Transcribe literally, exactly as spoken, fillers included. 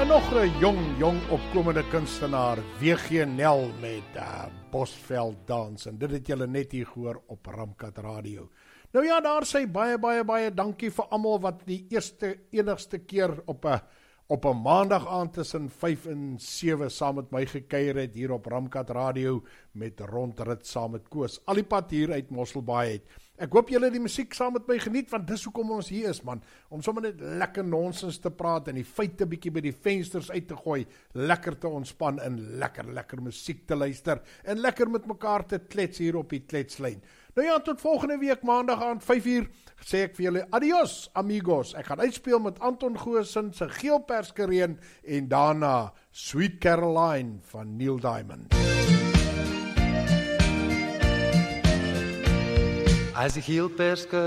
En nog 'n jong, jong opkomende kunstenaar, W G Nel met uh, Bosveld Dans. En dit het julle net hier gehoor op Ramkat Radio. Nou ja, daar sê baie, baie, baie dankie vir almal wat die eerste, enigste keer op 'n op 'n maandag aand tussen vyf en sewe saam met my gekuier het hier op Ramkat Radio met rondrit saam met Koos. Al die pad hier uit Mosselbaai uit. Ek hoop julle die musiek saam met my geniet, want dis hoekom ons hier is, man. Om sommer net lekker nonsens te praat en die feite bietjie by die vensters uit te gooi, lekker te ontspan en lekker, lekker musiek te luister en lekker met mekaar te klets hier op die kletslyn. Nou ja, tot volgende week maandag aand vyf uur sê ek vir julle adios amigos. Ek gaan uitspeel met Anton Goosen se Geelperskereen en daarna Sweet Caroline van Neil Diamond. Als ik heel perske